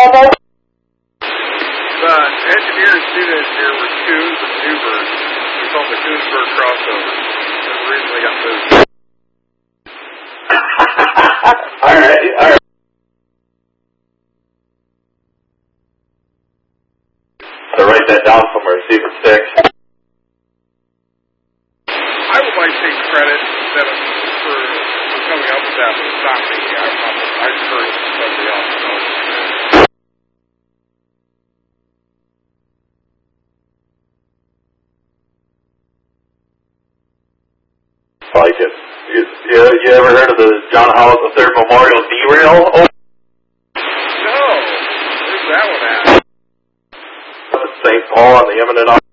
almost? The engineer and student engineer were Coons and Newberg. We call them the Coonsburg crossover. They recently got moved. Alright. So write that down somewhere, see if it sticks. I would like to take credit for coming up with that, but it's not me. I heard it from somebody else. Like it. You ever heard of the John Howard III Memorial derail? Oh. No. Where's that one at? St. Paul on the Eminent